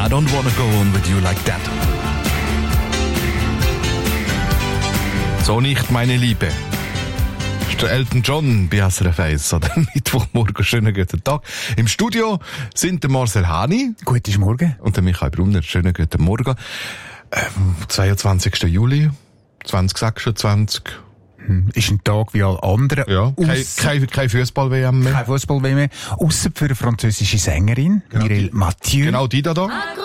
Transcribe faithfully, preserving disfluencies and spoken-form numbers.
I don't wanna go on with you like that. So nicht, meine Liebe. Das ist der Elton John bei S R F eins oder Mittwochmorgen. Schönen guten Tag. Im Studio sind der Marcel Hani. Guten Morgen. Und der Michael Brunner. Schönen guten Morgen. Ähm, zweiundzwanzigsten Juli zwanzig sechsundzwanzig. Hm, ist ein Tag wie alle anderen. Ja, kein, kein, kein Fußball-W M mehr. Kein Fußball-W M mehr. Ausser für eine französische Sängerin, genau. Mireille Mathieu. Genau, die da da.